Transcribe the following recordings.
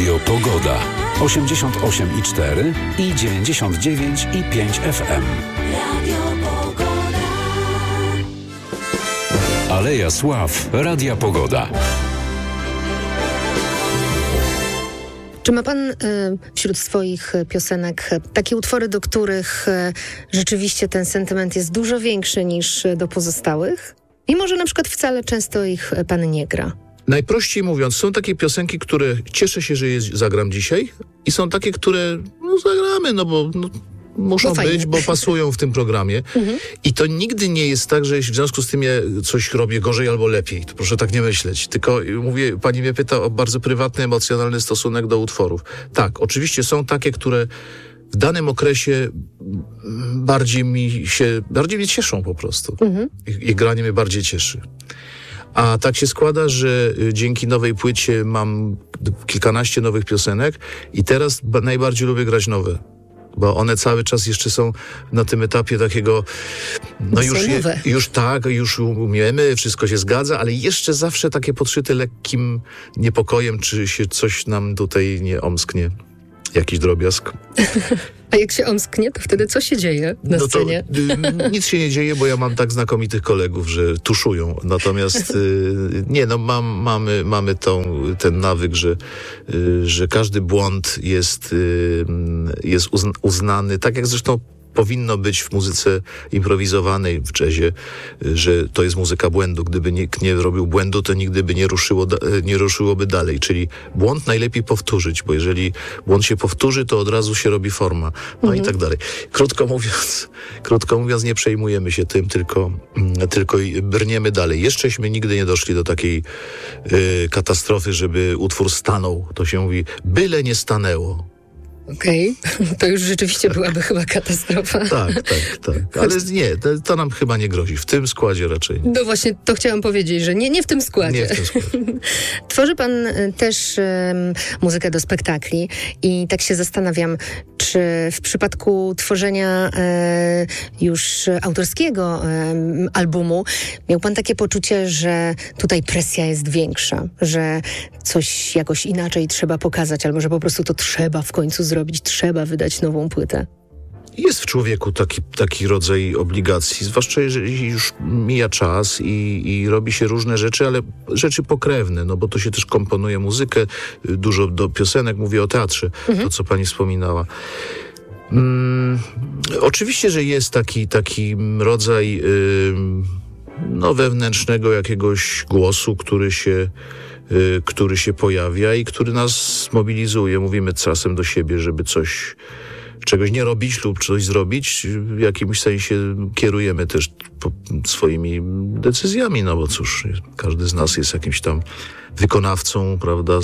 Radio Pogoda. 88,4 i 99,5 FM. Aleja Sław. Radia Pogoda. Czy ma pan wśród swoich piosenek takie utwory, do których rzeczywiście ten sentyment jest dużo większy niż do pozostałych? Mimo że na przykład wcale często ich pan nie gra. Najprościej mówiąc, są takie piosenki, które cieszę się, że je zagram dzisiaj, i są takie, które zagramy, bo muszą być, bo pasują w tym programie. I to nigdy nie jest tak, że w związku z tym ja coś robię gorzej albo lepiej. To proszę tak nie myśleć. Tylko mówię, pani mnie pyta o bardzo prywatny, emocjonalny stosunek do utworów. Tak, oczywiście są takie, które w danym okresie bardziej mnie cieszą po prostu. Ich granie mnie bardziej cieszy. A tak się składa, że dzięki nowej płycie mam kilkanaście nowych piosenek i teraz najbardziej lubię grać nowe. Bo one cały czas jeszcze są na tym etapie takiego, już umiemy, wszystko się zgadza, ale jeszcze zawsze takie podszyte lekkim niepokojem, czy się coś nam tutaj nie omsknie. Jakiś drobiazg. A jak się omsknie, to wtedy co się dzieje na scenie? Nic się nie dzieje, bo ja mam tak znakomitych kolegów, że tuszują. Natomiast mamy ten nawyk, że każdy błąd jest uznany, tak jak zresztą powinno być w muzyce improwizowanej, w jazzie, że to jest muzyka błędu. Gdyby nikt nie robił błędu, to nigdy by nie ruszyłoby dalej. Czyli błąd najlepiej powtórzyć, bo jeżeli błąd się powtórzy, to od razu się robi forma. I tak dalej. Krótko mówiąc, nie przejmujemy się tym, tylko brniemy dalej. Jeszcześmy nigdy nie doszli do takiej katastrofy, żeby utwór stanął. To się mówi, byle nie stanęło. Okej, to już rzeczywiście byłaby chyba katastrofa. Tak. Ale nie, to nam chyba nie grozi. W tym składzie raczej. No właśnie, to chciałam powiedzieć, że nie w tym składzie. Nie w tym składzie. Tworzy pan też muzykę do spektakli i tak się zastanawiam, czy w przypadku tworzenia już autorskiego albumu miał pan takie poczucie, że tutaj presja jest większa, że coś jakoś inaczej trzeba pokazać, albo że po prostu to trzeba w końcu zrobić, trzeba wydać nową płytę? Jest w człowieku taki rodzaj obligacji, zwłaszcza jeżeli już mija czas i robi się różne rzeczy, ale rzeczy pokrewne, bo to się też komponuje muzykę, dużo do piosenek, mówię o teatrze, to co pani wspominała. Oczywiście, że jest taki rodzaj wewnętrznego jakiegoś głosu, który się pojawia i który nas mobilizuje. Mówimy czasem do siebie, żeby czegoś nie robić lub coś zrobić. W jakimś sensie kierujemy też swoimi decyzjami, bo cóż, każdy z nas jest jakimś tam wykonawcą, prawda,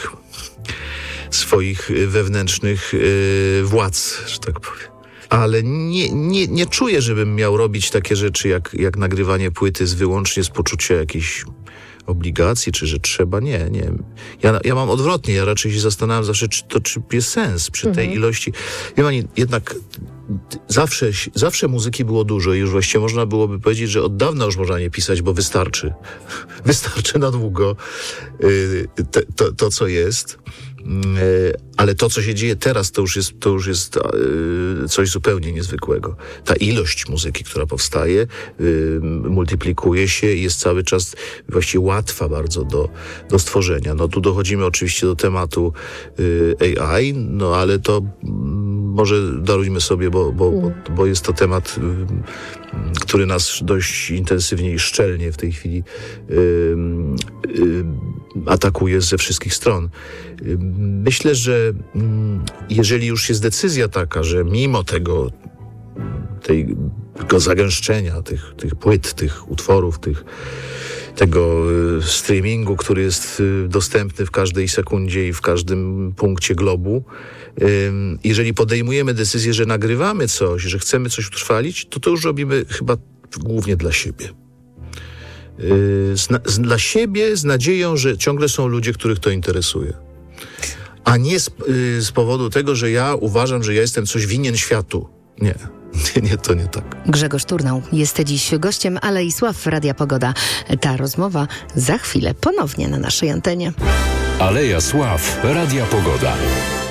swoich wewnętrznych władz, że tak powiem. Ale nie czuję, żebym miał robić takie rzeczy jak nagrywanie płyty wyłącznie z poczucia jakiejś obligacji, czy że trzeba. Nie. Ja mam odwrotnie. Ja raczej się zastanawiam zawsze, czy jest sens przy tej ilości. Wie pani, jednak zawsze muzyki było dużo i już właściwie można byłoby powiedzieć, że od dawna już można nie pisać, bo wystarczy. Wystarczy na długo to, co jest. Ale to, co się dzieje teraz, to już jest coś zupełnie niezwykłego. Ta ilość muzyki, która powstaje, multiplikuje się i jest cały czas właściwie łatwa bardzo do stworzenia. Tu dochodzimy oczywiście do tematu AI, ale to może darujmy sobie, bo jest to temat, który nas dość intensywnie i szczelnie w tej chwili atakuje ze wszystkich stron. Myślę, że jeżeli już jest decyzja taka, że mimo tego zagęszczenia tych płyt, tych utworów, tego streamingu, który jest dostępny w każdej sekundzie i w każdym punkcie globu, jeżeli podejmujemy decyzję, że nagrywamy coś, że chcemy coś utrwalić, to już robimy chyba głównie dla siebie. Dla siebie z nadzieją, że ciągle są ludzie, których to interesuje. A nie z powodu tego, że ja uważam, że ja jestem coś winien światu. Nie, to nie tak. Grzegorz Turnał jest dziś gościem Alei Sław Radia Pogoda. Ta rozmowa za chwilę ponownie na naszej antenie. Aleja Sław Radia Pogoda.